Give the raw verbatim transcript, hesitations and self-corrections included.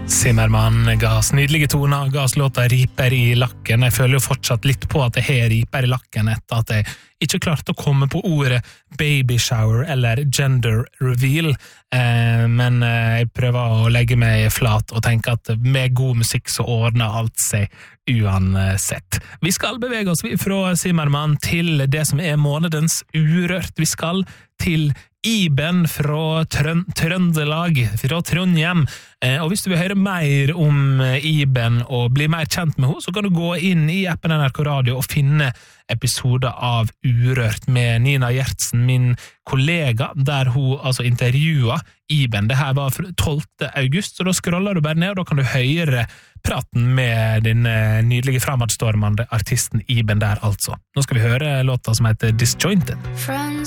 Zimmermann ga oss nydelige toner, ga oss låta Riper i lakken. Jeg føler jo fortsatt litt på at jeg har riper i lakken etter at jeg ikke klarte å komme på ordet baby shower eller gender reveal, eh, men jeg prøver å legge meg flat og tenke at med god musikk så ordner alt seg uansett. Vi skal bevege oss fra Zimmermann til det som er månedens Urørt. Vi skal til Iben fra Trøn Trøndelag, fra Trondheim. Eh, og hvis du vil høre mer om Iben og bli mer kjent med henne, så kan du gå inn i appen N R K Radio og finne episoder av Urørt med Nina Gjertsen, min kollega, der hun altså intervjuet Iben. Det her var tolvte august, så da scroller du bare ned, og da kan du høre praten med den nydelige framadstormende artisten Iben der altså. Nå skal vi høre låta som heter Disjointed.